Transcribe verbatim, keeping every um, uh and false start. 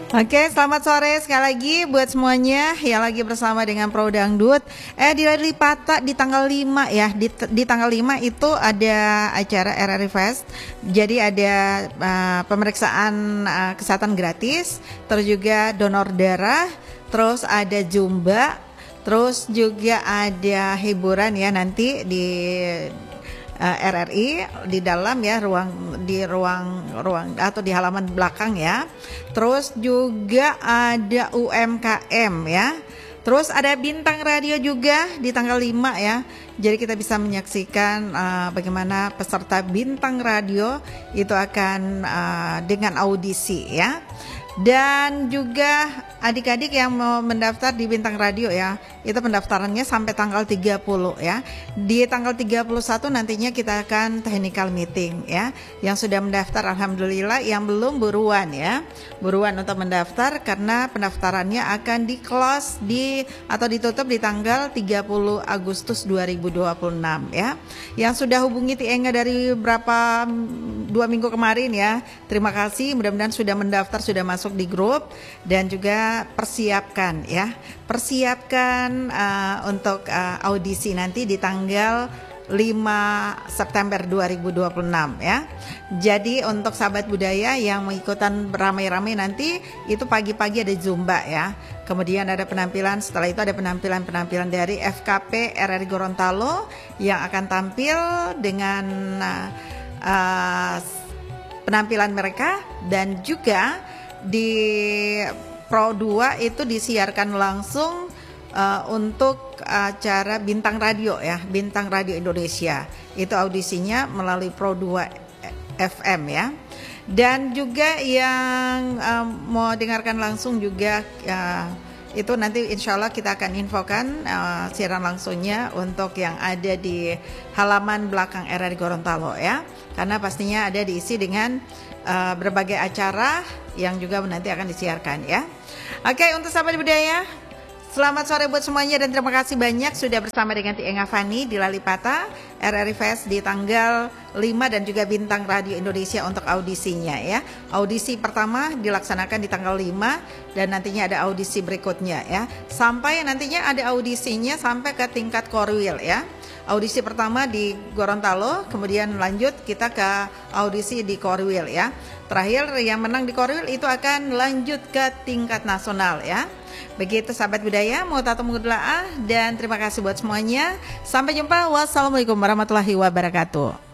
Oke, selamat sore sekali lagi buat semuanya yang lagi bersama dengan Pro Dangdut. Eh di Ladli Pata di tanggal lima ya, di, di tanggal lima itu ada acara R R I Fest. Jadi ada uh, pemeriksaan uh, kesehatan gratis, terus juga donor darah, terus ada Zumba, terus juga ada hiburan ya nanti di Uh, R R I di dalam ya ruang di ruang ruang atau di halaman belakang ya. Terus juga ada U M K M ya. Terus ada bintang radio juga di tanggal lima ya. Jadi kita bisa menyaksikan uh, bagaimana peserta bintang radio itu akan uh, dengan audisi ya. Dan juga adik-adik yang mau mendaftar di Bintang Radio ya, itu pendaftarannya sampai tanggal tiga puluh ya. Di tanggal tiga puluh satu nantinya kita akan technical meeting ya. Yang sudah mendaftar alhamdulillah, yang belum buruan ya. Buruan untuk mendaftar karena pendaftarannya akan di-close di atau ditutup di tanggal tiga puluh Agustus dua ribu dua puluh enam ya. Yang sudah hubungi Tienga dari berapa dua minggu kemarin ya. Terima kasih, mudah-mudahan sudah mendaftar, sudah masuk di grup, dan juga persiapkan ya persiapkan uh, untuk uh, audisi nanti di tanggal lima September dua ribu dua puluh enam ya. Jadi untuk sahabat budaya yang mengikutan beramai-ramai nanti itu pagi-pagi ada Zumba ya. Kemudian ada penampilan, setelah itu ada penampilan-penampilan dari F K P R R I Gorontalo yang akan tampil dengan uh, uh, penampilan mereka, dan juga di Pro dua itu disiarkan langsung uh, untuk acara Bintang Radio ya, Bintang Radio Indonesia. Itu audisinya melalui Pro dua F M ya. Dan juga yang um, mau dengarkan langsung juga uh, itu nanti insya Allah kita akan infokan uh, siaran langsungnya untuk yang ada di halaman belakang R R I Gorontalo ya. Karena pastinya ada diisi dengan uh, berbagai acara yang juga nanti akan disiarkan ya. Oke, untuk sahabat budaya, selamat sore buat semuanya dan terima kasih banyak sudah bersama dengan Tienga Fani di Lalipata R R I Fest di tanggal lima dan juga Bintang Radio Indonesia untuk audisinya ya. Audisi pertama dilaksanakan di tanggal lima dan nantinya ada audisi berikutnya ya. Sampai nantinya ada audisinya sampai ke tingkat Korwil ya. Audisi pertama di Gorontalo, kemudian lanjut kita ke audisi di Korwil ya. Terakhir yang menang di Korwil itu akan lanjut ke tingkat nasional ya. Begitu sahabat budaya, muhtatumudlaah, dan terima kasih buat semuanya. Sampai jumpa. Wassalamualaikum warahmatullahi wabarakatuh.